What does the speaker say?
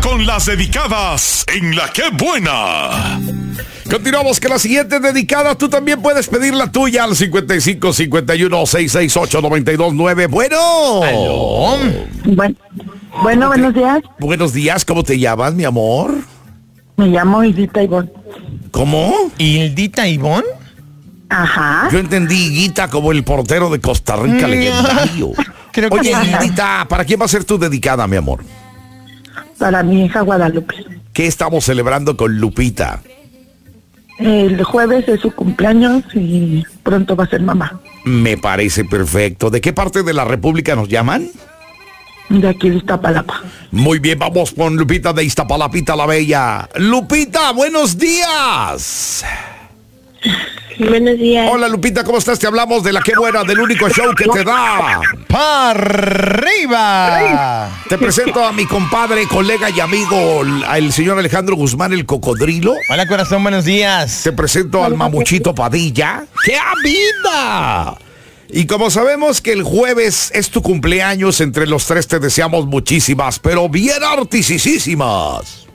con las dedicadas en La Qué Buena. Continuamos con la siguiente dedicada. Tú también puedes pedir la tuya al 55 51 668 929. Bueno. ¿Aló? Bueno, buenos días. Buenos días, ¿cómo te llamas, mi amor? Me llamo Hildita Ivonne. ¿Cómo? ¿Hildita Ivonne? Ajá. Yo entendí Higuita como el portero de Costa Rica legendario. Creo que Oye, sí. Hildita, ¿para quién va a ser tu dedicada, mi amor? Para mi hija Guadalupe. ¿Qué estamos celebrando con Lupita? El jueves es su cumpleaños y pronto va a ser mamá. Me parece perfecto. ¿De qué parte de la República nos llaman? De aquí de Iztapalapa. Muy bien, vamos con Lupita de Iztapalapita la Bella. Lupita, buenos días. Buenos días. Hola Lupita, ¿cómo estás? Te hablamos de La Qué Buena, del único show que te da. ¡Para arriba! Te presento a mi compadre, colega y amigo, el señor Alejandro Guzmán, el Cocodrilo. Hola, corazón, buenos días. Te presento al Mamuchito Padilla. ¡Qué vida! Y como sabemos que el jueves es tu cumpleaños, entre los tres te deseamos muchísimas, pero bien artisísimas.